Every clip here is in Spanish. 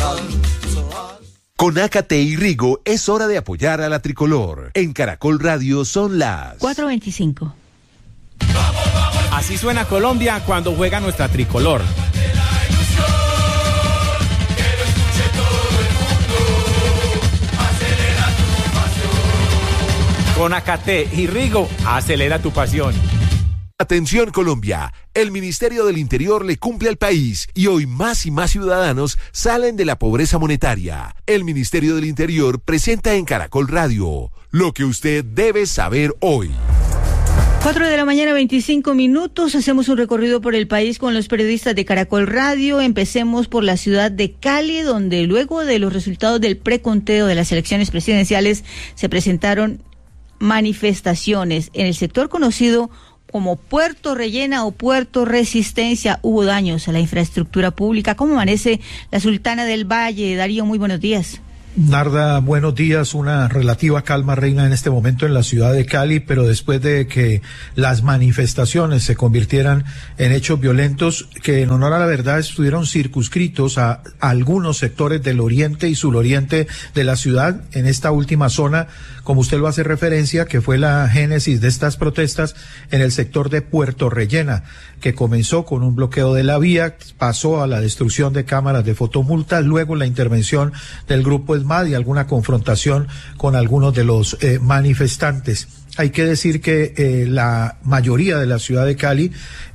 Con Ácate y Rigo es hora de apoyar a la tricolor. En Caracol Radio son las 4:25. Así suena Colombia cuando juega nuestra tricolor. Con Ácate y Rigo, acelera tu pasión. Atención Colombia, el Ministerio del Interior le cumple al país y hoy más y más ciudadanos salen de la pobreza monetaria. El Ministerio del Interior presenta en Caracol Radio lo que usted debe saber hoy. 4:25 a.m. Hacemos un recorrido por el país con los periodistas de Caracol Radio. Empecemos por la ciudad de Cali, donde luego de los resultados del preconteo de las elecciones presidenciales se presentaron manifestaciones en el sector conocido como Puerto Rellena o Puerto Resistencia. Hubo daños a la infraestructura pública. ¿Cómo amanece la Sultana del Valle? Darío, muy buenos días. Narda, buenos días. Una relativa calma reina en este momento en la ciudad de Cali, pero después de que las manifestaciones se convirtieran en hechos violentos que, en honor a la verdad, estuvieron circunscritos a algunos sectores del oriente y suroriente de la ciudad, en esta última zona, como usted lo hace referencia, que fue la génesis de estas protestas en el sector de Puerto Rellena, que comenzó con un bloqueo de la vía, pasó a la destrucción de cámaras de fotomultas, luego la intervención del grupo ESMAD y alguna confrontación con algunos de los manifestantes. Hay que decir que la mayoría de la ciudad de Cali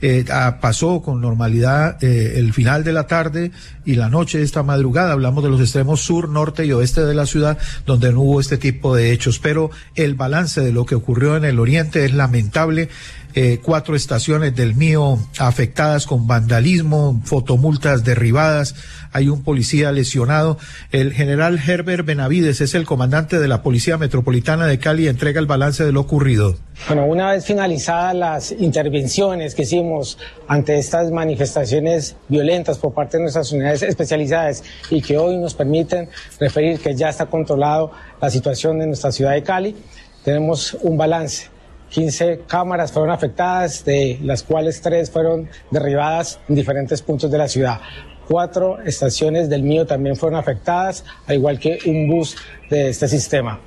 pasó con normalidad el final de la tarde y la noche de esta madrugada. Hablamos de los extremos sur, norte y oeste de la ciudad, donde no hubo este tipo de hechos. Pero el balance de lo que ocurrió en el oriente es lamentable. 4 estaciones del Mío afectadas con vandalismo, fotomultas derribadas, hay un policía lesionado. El general Herbert Benavides es el comandante de la Policía Metropolitana de Cali, entrega el balance de lo ocurrido. Bueno, una vez finalizadas las intervenciones que hicimos ante estas manifestaciones violentas por parte de nuestras unidades especializadas y que hoy nos permiten referir que ya está controlado la situación en nuestra ciudad de Cali, tenemos un balance. 15 cámaras fueron afectadas, de las cuales 3 fueron derribadas en diferentes puntos de la ciudad. 4 estaciones del Mío también fueron afectadas, al igual que un bus de este sistema.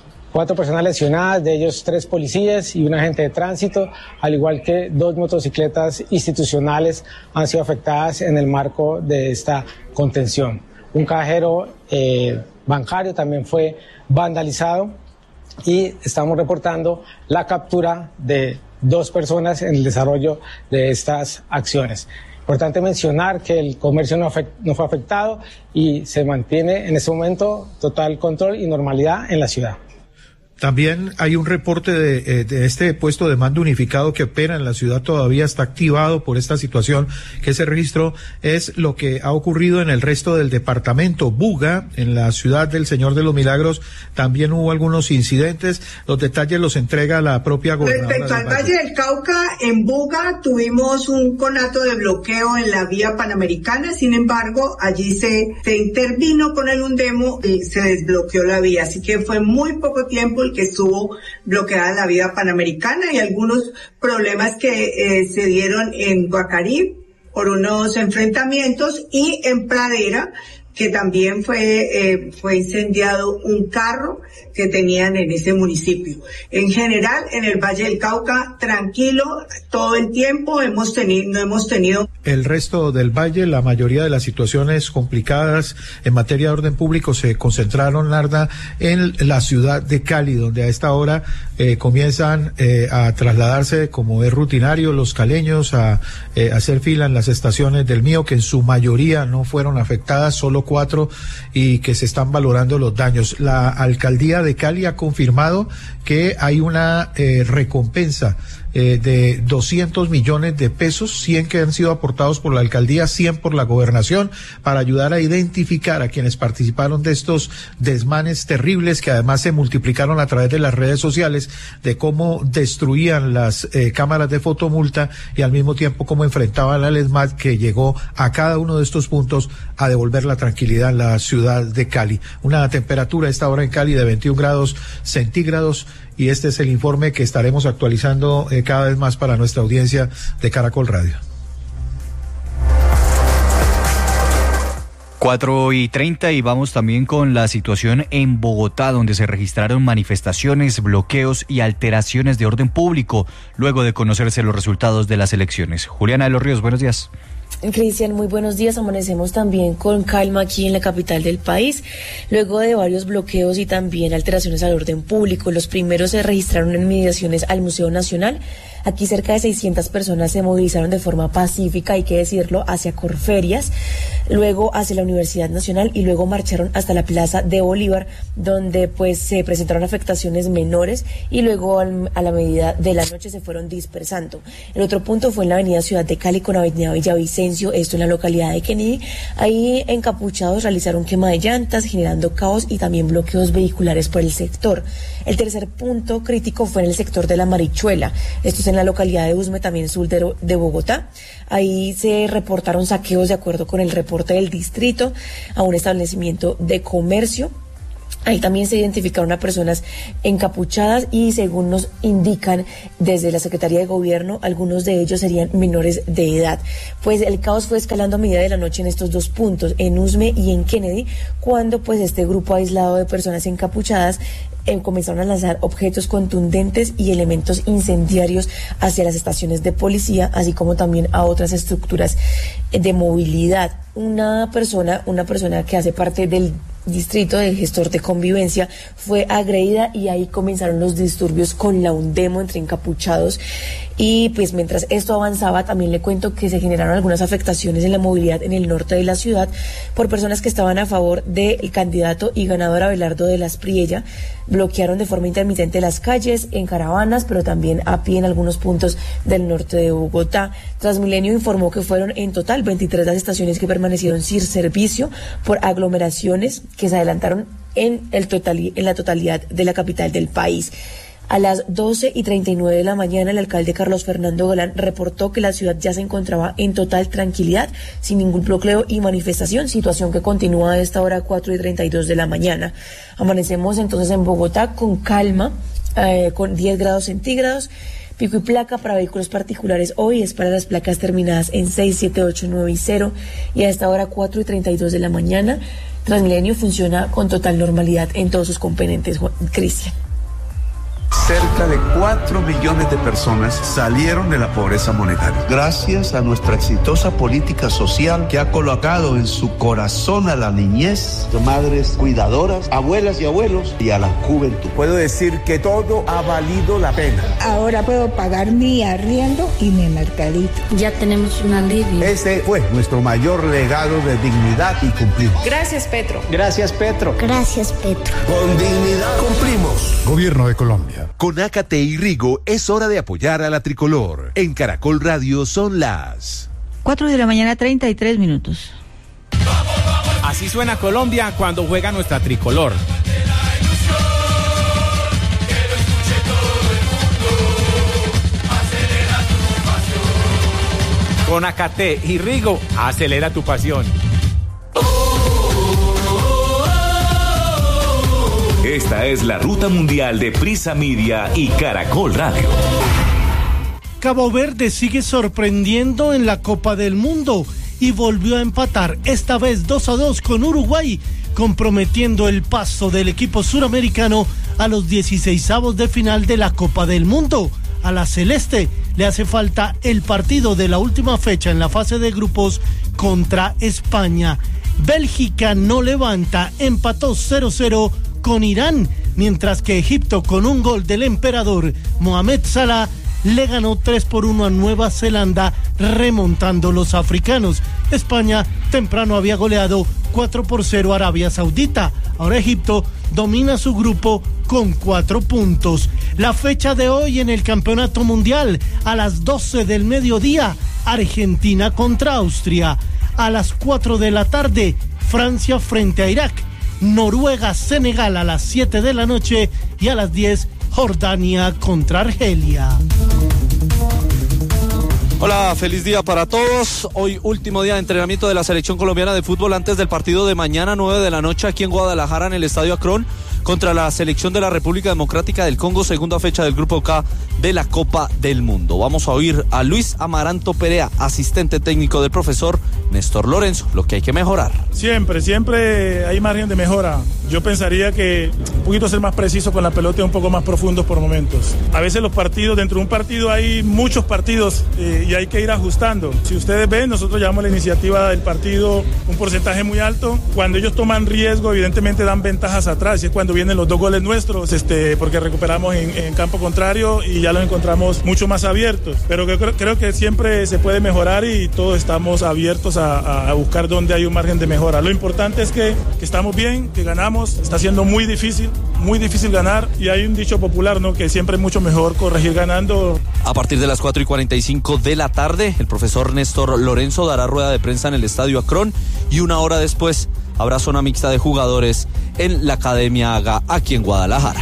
4 personas lesionadas, de ellos 3 policías y un agente de tránsito, al igual que 2 motocicletas institucionales han sido afectadas en el marco de esta contención. Un cajero bancario también fue vandalizado. Y estamos reportando la captura de 2 personas en el desarrollo de estas acciones. Importante mencionar que el comercio no fue afectado y se mantiene en este momento total control y normalidad en la ciudad. También hay un reporte de este puesto de mando unificado que opera en la ciudad, todavía está activado por esta situación que se registró. Es lo que ha ocurrido en el resto del departamento. Buga, en la ciudad del Señor de los Milagros, también hubo algunos incidentes. Los detalles los entrega la propia gobernadora. Respecto al Valle del Cauca, en Buga tuvimos un conato de bloqueo en la vía panamericana, sin embargo, allí se intervino con el Undemo y se desbloqueó la vía, así que fue muy poco tiempo el que estuvo bloqueada la vía panamericana y algunos problemas que se dieron en Guacarí por unos enfrentamientos y en Pradera, que también fue incendiado un carro que tenían en ese municipio. En general, en el Valle del Cauca, tranquilo, todo el tiempo no hemos tenido. El resto del valle, la mayoría de las situaciones complicadas en materia de orden público se concentraron, Narda, en la ciudad de Cali, donde a esta hora comienzan a trasladarse, como es rutinario, los caleños a hacer fila en las estaciones del Mío, que en su mayoría no fueron afectadas, solo 4, y que se están valorando los daños. La alcaldía de Cali ha confirmado que hay una recompensa de 200 millones de pesos, 100 que han sido aportados por la alcaldía, 100 por la gobernación, para ayudar a identificar a quienes participaron de estos desmanes terribles que además se multiplicaron a través de las redes sociales, de cómo destruían las cámaras de fotomulta y al mismo tiempo cómo enfrentaban al ESMAD, que llegó a cada uno de estos puntos a devolver la tranquilidad en la ciudad de Cali. Una temperatura a esta hora en Cali de 21 grados centígrados, y este es el informe que estaremos actualizando cada vez más para nuestra audiencia de Caracol Radio. 4:30 y vamos también con la situación en Bogotá, donde se registraron manifestaciones, bloqueos y alteraciones de orden público luego de conocerse los resultados de las elecciones. Juliana de los Ríos, buenos días. Cristian, muy buenos días. Amanecemos también con calma aquí en la capital del país. Luego de varios bloqueos y también alteraciones al orden público, los primeros se registraron en inmediaciones al Museo Nacional. Aquí cerca de 600 personas se movilizaron de forma pacífica, hay que decirlo, hacia Corferias, luego hacia la Universidad Nacional y luego marcharon hasta la Plaza de Bolívar, donde pues se presentaron afectaciones menores y luego a la medida de la noche se fueron dispersando. El otro punto fue en la avenida Ciudad de Cali con avenida Villavicencio, esto en la localidad de Kennedy. Ahí encapuchados realizaron quema de llantas, generando caos y también bloqueos vehiculares por el sector. El tercer punto crítico fue en el sector de la Marichuela, esto es en la localidad de Usme, también sur de Bogotá. Ahí se reportaron saqueos de acuerdo con el reporte del distrito a un establecimiento de comercio. Ahí también se identificaron a personas encapuchadas y según nos indican desde la Secretaría de Gobierno, algunos de ellos serían menores de edad. Pues el caos fue escalando a medida de la noche en estos dos puntos, en Usme y en Kennedy, cuando pues este grupo aislado de personas encapuchadas comenzaron a lanzar objetos contundentes y elementos incendiarios hacia las estaciones de policía, así como también a otras estructuras de movilidad. Una persona que hace parte del distrito del gestor de convivencia fue agredida y ahí comenzaron los disturbios con la UNDEMO entre encapuchados. Y pues mientras esto avanzaba, también le cuento que se generaron algunas afectaciones en la movilidad en el norte de la ciudad por personas que estaban a favor del candidato y ganador Abelardo de las Priella. Bloquearon de forma intermitente las calles en caravanas, pero también a pie en algunos puntos del norte de Bogotá. Transmilenio informó que fueron en total 23 las estaciones que permanecieron sin servicio por aglomeraciones que se adelantaron en la totalidad de la capital del país. A las 12:39 de la mañana, el alcalde Carlos Fernando Galán reportó que la ciudad ya se encontraba en total tranquilidad, sin ningún bloqueo y manifestación, situación que continúa a esta hora 4:32 de la mañana. Amanecemos entonces en Bogotá con calma, con 10 grados centígrados. Pico y placa para vehículos particulares hoy es para las placas terminadas en 6, 7, 8, 9 y 0, y a esta hora 4:32 de la mañana. Transmilenio funciona con total normalidad en todos sus componentes, Cristian. Cerca de 4 millones de personas salieron de la pobreza monetaria. Gracias a nuestra exitosa política social que ha colocado en su corazón a la niñez, madres cuidadoras, abuelas y abuelos y a la juventud. Puedo decir que todo ha valido la pena. Ahora puedo pagar mi arriendo y mi mercadito. Ya tenemos un alivio. Este fue nuestro mayor legado de dignidad y cumplir. Gracias, Petro. Gracias, Petro. Gracias, Petro. Con dignidad cumplimos. Gobierno de Colombia. Con Ácate y Rigo es hora de apoyar a la tricolor. En Caracol Radio son las 4 de la mañana, 33 minutos. Así suena Colombia cuando juega nuestra tricolor. Con Ácate y Rigo, acelera tu pasión. Esta es la ruta mundial de Prisa Media y Caracol Radio. Cabo Verde sigue sorprendiendo en la Copa del Mundo y volvió a empatar, esta vez 2-2 con Uruguay, comprometiendo el paso del equipo suramericano a los 16avos de final de la Copa del Mundo. A la celeste le hace falta el partido de la última fecha en la fase de grupos contra España. Bélgica no levanta, empató 0-0 con Irán, mientras que Egipto, con un gol del emperador Mohamed Salah, le ganó 3-1 a Nueva Zelanda, remontando los africanos. España temprano había goleado 4-0 a Arabia Saudita. Ahora Egipto domina su grupo con 4 puntos. La fecha de hoy en el Campeonato Mundial, a las 12 del mediodía, Argentina contra Austria. A las 4 de la tarde, Francia frente a Irak. Noruega-Senegal a las 7 de la noche y a las 10 Jordania contra Argelia. Hola, feliz día para todos. Hoy último día de entrenamiento de la selección colombiana de fútbol antes del partido de mañana 9 de la noche aquí en Guadalajara en el Estadio Akron contra la selección de la República Democrática del Congo, segunda fecha del Grupo K de la Copa del Mundo. Vamos a oír a Luis Amaranto Perea, asistente técnico del profesor Néstor Lorenzo, lo que hay que mejorar. Siempre hay margen de mejora. Yo pensaría que un poquito ser más preciso con la pelota y un poco más profundos por momentos. A veces los partidos, dentro de un partido hay muchos partidos y hay que ir ajustando. Si ustedes ven, nosotros llevamos la iniciativa del partido un porcentaje muy alto. Cuando ellos toman riesgo, evidentemente dan ventajas atrás, y es cuando vienen los 2 goles nuestros, porque recuperamos en campo contrario y ya los encontramos mucho más abiertos. Pero creo que siempre se puede mejorar y todos estamos abiertos a buscar dónde hay un margen de mejora. Lo importante es que estamos bien, que ganamos. Está siendo muy difícil ganar, y hay un dicho popular, ¿no?, que siempre es mucho mejor corregir ganando. A partir de las 4:45 de la tarde, el profesor Néstor Lorenzo dará rueda de prensa en el Estadio Akron, y 1 hora después habrá zona mixta de jugadores en la Academia AGA aquí en Guadalajara.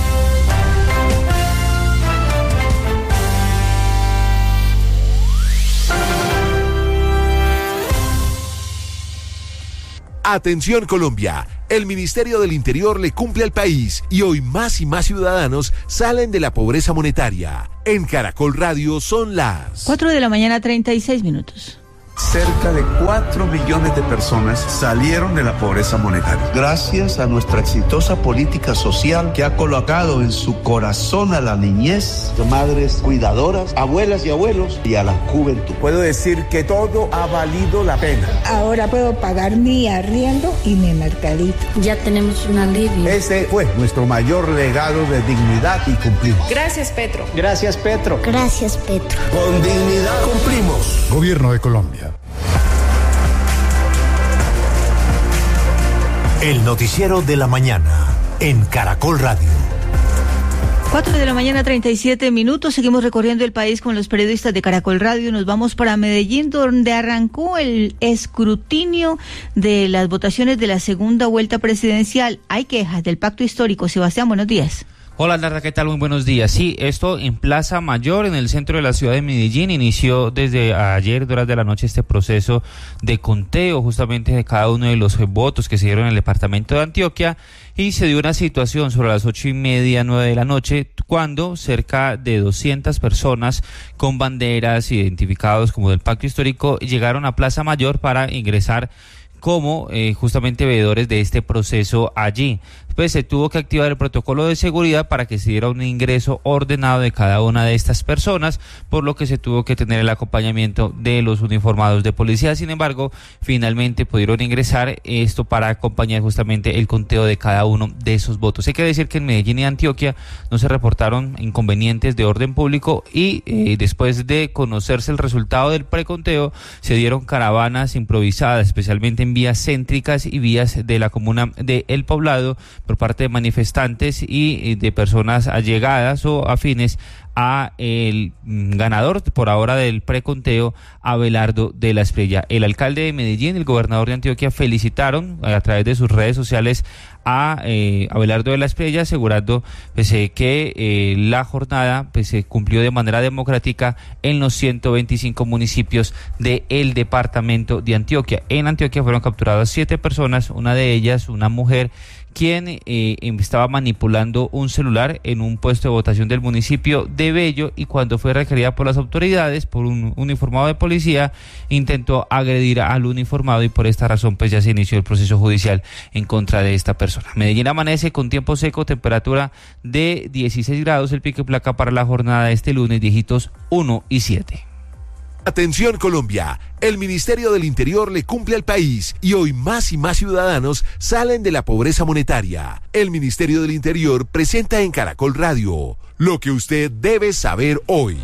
Atención Colombia, el Ministerio del Interior le cumple al país y hoy más y más ciudadanos salen de la pobreza monetaria. En Caracol Radio son las 4:36 a.m. Cerca de 4 millones de personas salieron de la pobreza monetaria. Gracias a nuestra exitosa política social que ha colocado en su corazón a la niñez, madres cuidadoras, abuelas y abuelos, y a la juventud. Puedo decir que todo ha valido la pena. Ahora puedo pagar mi arriendo y mi mercadito. Ya tenemos un alivio. Ese fue nuestro mayor legado de dignidad y cumplimos. Gracias, Petro. Gracias, Petro. Gracias, Petro. Con dignidad cumplimos. Gobierno de Colombia. El noticiero de la mañana en Caracol Radio. 4:37 a.m. Seguimos recorriendo el país con los periodistas de Caracol Radio. Nos vamos para Medellín, donde arrancó el escrutinio de las votaciones de la segunda vuelta presidencial. Hay quejas del pacto histórico. Sebastián, buenos días. Hola, Narda, ¿qué tal? Muy buenos días. Sí, esto en Plaza Mayor, en el centro de la ciudad de Medellín, inició desde ayer, horas de la noche, este proceso de conteo justamente de cada uno de los votos que se dieron en el departamento de Antioquia, y se dio una situación sobre las 8:30, 9 de la noche, cuando cerca de 200 personas con banderas identificados como del pacto histórico llegaron a Plaza Mayor para ingresar como justamente veedores de este proceso allí. Pues se tuvo que activar el protocolo de seguridad para que se diera un ingreso ordenado de cada una de estas personas, por lo que se tuvo que tener el acompañamiento de los uniformados de policía. Sin embargo, finalmente pudieron ingresar, esto para acompañar justamente el conteo de cada uno de esos votos. Hay que decir que en Medellín y Antioquia no se reportaron inconvenientes de orden público, y después de conocerse el resultado del preconteo, se dieron caravanas improvisadas, especialmente en vías céntricas y vías de la comuna de El Poblado, por parte de manifestantes y de personas allegadas o afines a el ganador por ahora del preconteo, Abelardo de la Espriella. El alcalde de Medellín y el gobernador de Antioquia felicitaron a través de sus redes sociales a Abelardo de la Espriella, asegurando pues, que la jornada pues, se cumplió de manera democrática en los 125 municipios del departamento de Antioquia. En Antioquia fueron capturadas 7 personas, una de ellas una mujer, quien estaba manipulando un celular en un puesto de votación del municipio de Bello, y cuando fue requerida por las autoridades, por un uniformado de policía, intentó agredir al uniformado, y por esta razón pues ya se inició el proceso judicial en contra de esta persona. Medellín amanece con tiempo seco, temperatura de 16 grados, el pico y placa para la jornada de este lunes, dígitos 1 y 7. Atención Colombia, el Ministerio del Interior le cumple al país y hoy más y más ciudadanos salen de la pobreza monetaria. El Ministerio del Interior presenta en Caracol Radio lo que usted debe saber hoy.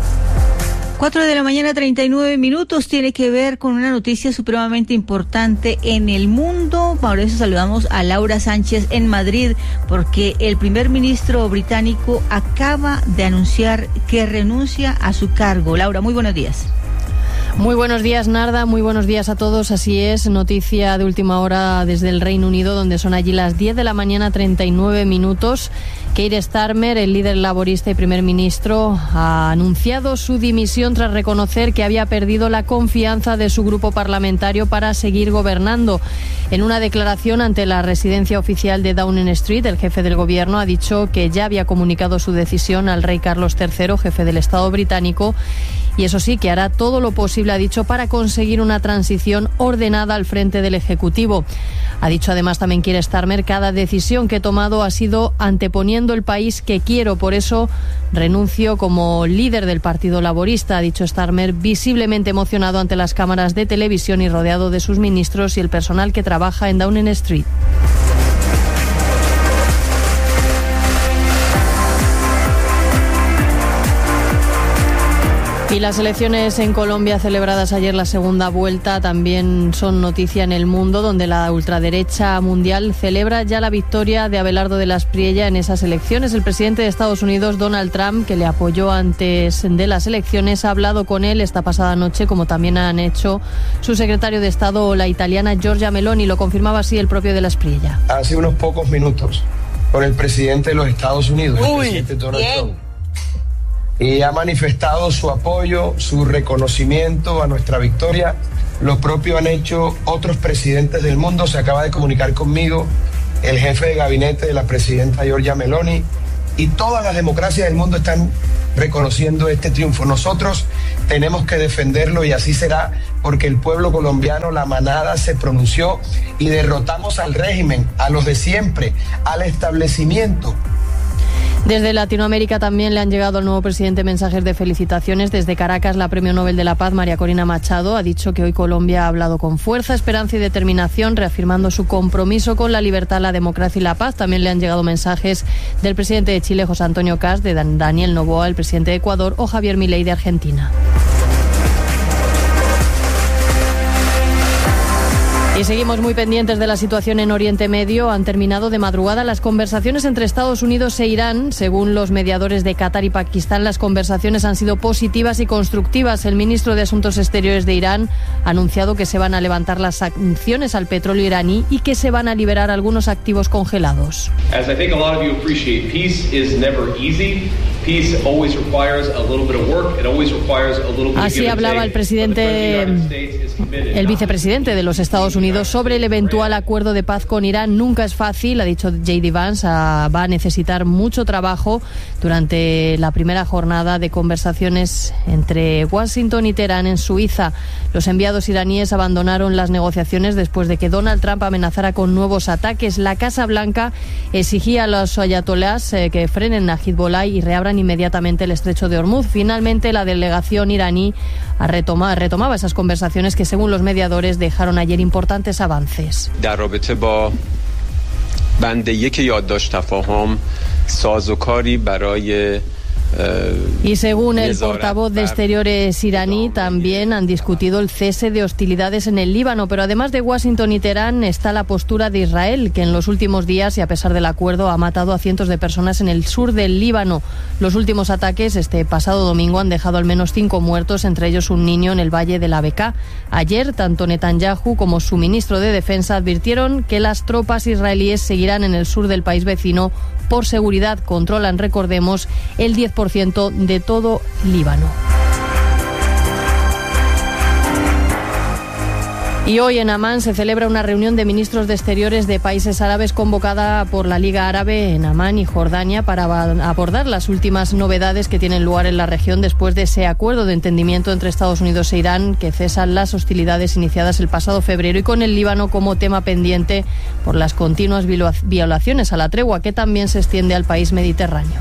4:39 a.m. tiene que ver con una noticia supremamente importante en el mundo. Por eso saludamos a Laura Sánchez en Madrid, porque el primer ministro británico acaba de anunciar que renuncia a su cargo. Laura, muy buenos días. Muy buenos días, Narda, muy buenos días a todos. Así es, noticia de última hora desde el Reino Unido, donde son allí las 10 de la mañana, 39 minutos. Keir Starmer, el líder laborista y primer ministro, ha anunciado su dimisión tras reconocer que había perdido la confianza de su grupo parlamentario para seguir gobernando. En una declaración ante la residencia oficial de Downing Street, el jefe del gobierno ha dicho que ya había comunicado su decisión al rey Carlos III, jefe del Estado británico, y eso sí, que hará todo lo posible, ha dicho, para conseguir una transición ordenada al frente del Ejecutivo. Ha dicho además también Keir Starmer: cada decisión que he tomado ha sido anteponiendo el país que quiero, por eso renuncio como líder del Partido Laborista, ha dicho Starmer, visiblemente emocionado ante las cámaras de televisión y rodeado de sus ministros y el personal que trabaja en Downing Street. Y las elecciones en Colombia celebradas ayer, la segunda vuelta, también son noticia en el mundo, donde la ultraderecha mundial celebra ya la victoria de Abelardo de la Espriella en esas elecciones. El presidente de Estados Unidos, Donald Trump, que le apoyó antes de las elecciones, ha hablado con él esta pasada noche, como también han hecho su secretario de Estado o la italiana Giorgia Meloni. Lo confirmaba así el propio de la Espriella. Hace unos pocos minutos con el presidente de los Estados Unidos, el presidente Donald Trump. Y ha manifestado su apoyo, su reconocimiento a nuestra victoria. Lo propio han hecho otros presidentes del mundo. Se acaba de comunicar conmigo el jefe de gabinete de la presidenta Giorgia Meloni, y todas las democracias del mundo están reconociendo este triunfo. Nosotros tenemos que defenderlo, y así será, porque el pueblo colombiano, la manada, se pronunció y derrotamos al régimen, a los de siempre, al establecimiento. Desde Latinoamérica también le han llegado al nuevo presidente mensajes de felicitaciones. Desde Caracas, la Premio Nobel de la Paz, María Corina Machado, ha dicho que hoy Colombia ha hablado con fuerza, esperanza y determinación, reafirmando su compromiso con la libertad, la democracia y la paz. También le han llegado mensajes del presidente de Chile, José Antonio Kast, de Daniel Noboa, el presidente de Ecuador, o Javier Milei de Argentina. Y seguimos muy pendientes de la situación en Oriente Medio. Han terminado de madrugada las conversaciones entre Estados Unidos e Irán. Según los mediadores de Qatar y Pakistán, las conversaciones han sido positivas y constructivas. El ministro de Asuntos Exteriores de Irán ha anunciado que se van a levantar las sanciones al petróleo iraní y que se van a liberar algunos activos congelados. Así hablaba el vicepresidente de los Estados Unidos sobre el eventual acuerdo de paz con Irán. Nunca es fácil, ha dicho J.D. Vance, va a necesitar mucho trabajo durante la primera jornada de conversaciones entre Washington y Teherán en Suiza. Los enviados iraníes abandonaron las negociaciones después de que Donald Trump amenazara con nuevos ataques. La Casa Blanca exigía a los ayatolás que frenen a Hezbollah y reabran inmediatamente el estrecho de Hormuz. Finalmente, la delegación iraní retomaba esas conversaciones que, según los mediadores, dejaron ayer importantes avances. Y según el portavoz de Exteriores iraní, también han discutido el cese de hostilidades en el Líbano. Pero además de Washington y Teherán está la postura de Israel, que en los últimos días, y a pesar del acuerdo, ha matado a cientos de personas en el sur del Líbano. Los últimos ataques este pasado domingo han dejado al menos 5 muertos, entre ellos un niño en el valle de la Bekaa. Ayer, tanto Netanyahu como su ministro de Defensa advirtieron que las tropas israelíes seguirán en el sur del país vecino. Por seguridad controlan, recordemos, el 10% de todo Líbano. Y hoy en Amán se celebra una reunión de ministros de Exteriores de países árabes convocada por la Liga Árabe en Amán y Jordania para abordar las últimas novedades que tienen lugar en la región después de ese acuerdo de entendimiento entre Estados Unidos e Irán que cesan las hostilidades iniciadas el pasado febrero, y con el Líbano como tema pendiente por las continuas violaciones a la tregua que también se extiende al país mediterráneo.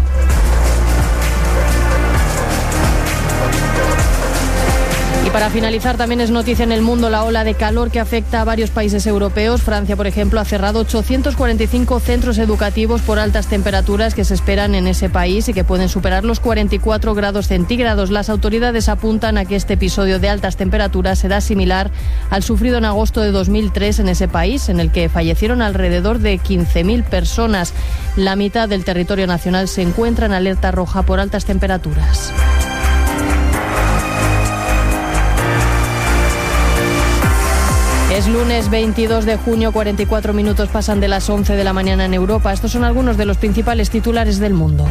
Y para finalizar, también es noticia en el mundo la ola de calor que afecta a varios países europeos. Francia, por ejemplo, ha cerrado 845 centros educativos por altas temperaturas que se esperan en ese país y que pueden superar los 44 grados centígrados. Las autoridades apuntan a que este episodio de altas temperaturas será similar al sufrido en agosto de 2003 en ese país, en el que fallecieron alrededor de 15.000 personas. La mitad del territorio nacional se encuentra en alerta roja por altas temperaturas. Lunes 22 de junio, 44 minutos pasan de las 11 de la mañana en Europa. Estos son algunos de los principales titulares del mundo.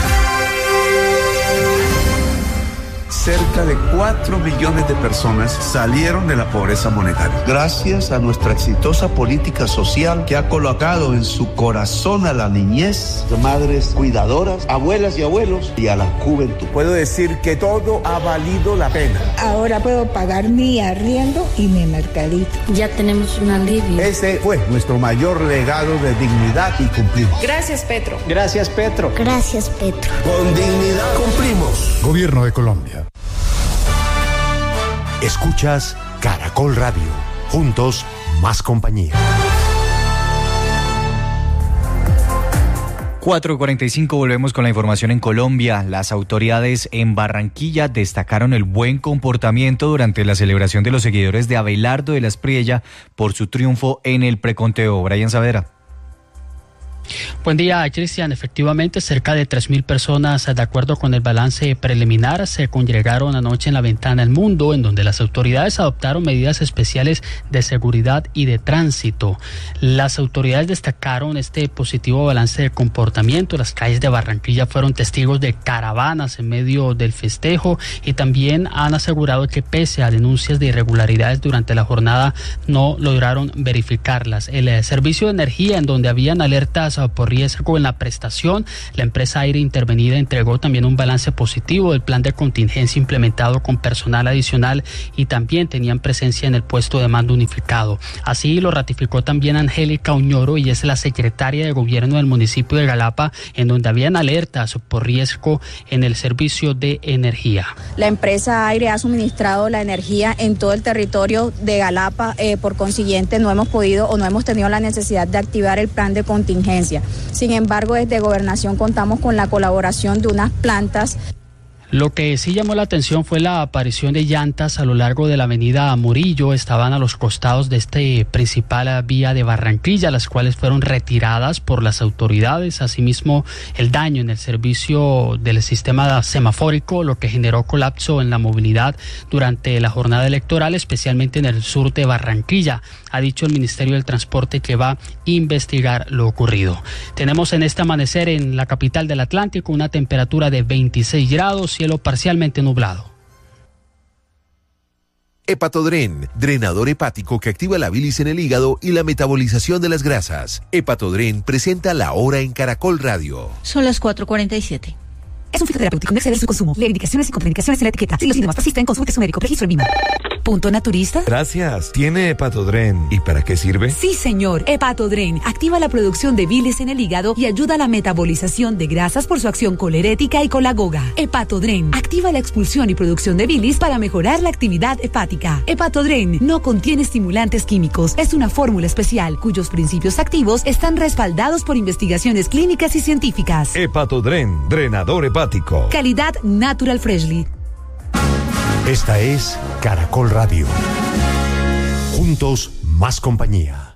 Cerca de 4 millones de personas salieron de la pobreza monetaria. Gracias a nuestra exitosa política social que ha colocado en su corazón a la niñez, madres cuidadoras, abuelas y abuelos y a la juventud. Puedo decir que todo ha valido la pena. Ahora puedo pagar mi arriendo y mi mercadito. Ya tenemos un alivio. Ese fue nuestro mayor legado de dignidad y cumplimos. Gracias, Petro. Gracias, Petro. Gracias, Petro. Con dignidad cumplimos. Gobierno de Colombia. Escuchas Caracol Radio. Juntos, más compañía. 4:45, volvemos con la información en Colombia. Las autoridades en Barranquilla destacaron el buen comportamiento durante la celebración de los seguidores de Abelardo de la Espriella por su triunfo en el preconteo. Brian Saavedra. Buen día, Cristian. Efectivamente, cerca de 3.000 personas, de acuerdo con el balance preliminar, se congregaron anoche en la Ventana del Mundo, en donde las autoridades adoptaron medidas especiales de seguridad y de tránsito. Las autoridades destacaron este positivo balance de comportamiento. Las calles de Barranquilla fueron testigos de caravanas en medio del festejo y también han asegurado que pese a denuncias de irregularidades durante la jornada, no lograron verificarlas. El servicio de energía, en donde habían alertas por riesgo en la prestación, la empresa Aire Intervenida entregó también un balance positivo del plan de contingencia implementado con personal adicional y también tenían presencia en el puesto de mando unificado. Así lo ratificó también Angélica Oñoro, y es la secretaria de gobierno del municipio de Galapa, en donde habían alertas por riesgo en el servicio de energía. La empresa Aire ha suministrado la energía en todo el territorio de Galapa, por consiguiente no hemos podido o no hemos tenido la necesidad de activar el plan de contingencia. Sin embargo, desde Gobernación contamos con la colaboración de unas plantas. Lo que sí llamó la atención fue la aparición de llantas a lo largo de la avenida Murillo. Estaban a los costados de este principal vía de Barranquilla, las cuales fueron retiradas por las autoridades. Asimismo, el daño en el servicio del sistema semafórico, lo que generó colapso en la movilidad durante la jornada electoral, especialmente en el sur de Barranquilla. Ha dicho el Ministerio del Transporte que va a investigar lo ocurrido. Tenemos en este amanecer en la capital del Atlántico una temperatura de 26 grados, cielo parcialmente nublado. Hepatodren, drenador hepático que activa la bilis en el hígado y la metabolización de las grasas. Hepatodren presenta La Hora en Caracol Radio. Son las 4:47. Es un fitoterapéutico, no exceder su consumo. Lee indicaciones y contraindicaciones en la etiqueta. Si los síntomas persisten, consulte su médico. Registro en VIMA. ¿Punto naturista? Gracias. ¿Tiene Hepatodren? ¿Y para qué sirve? Sí, señor. Hepatodren activa la producción de bilis en el hígado y ayuda a la metabolización de grasas por su acción colerética y colagoga. Hepatodren activa la expulsión y producción de bilis para mejorar la actividad hepática. Hepatodren no contiene estimulantes químicos. Es una fórmula especial cuyos principios activos están respaldados por investigaciones clínicas y científicas. Hepatodren, drenador hepático. Calidad Natural Freshly. Esta es Caracol Radio. Juntos, más compañía.